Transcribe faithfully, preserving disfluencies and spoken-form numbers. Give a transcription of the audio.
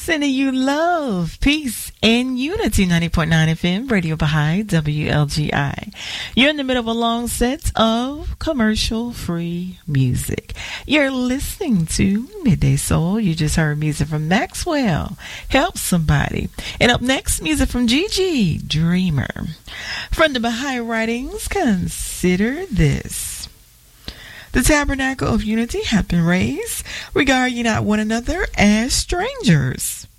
Sending you love, peace, and unity. ninety point nine F M, Radio Baha'i, W L G I. You're in the middle of a long set of commercial-free music. You're listening to Midday Soul. You just heard music from Maxwell, Help Somebody. And up next, music from Gigi, Dreamer. From the Baha'i writings, consider this. The tabernacle of unity hath been raised. Regard ye not one another as strangers.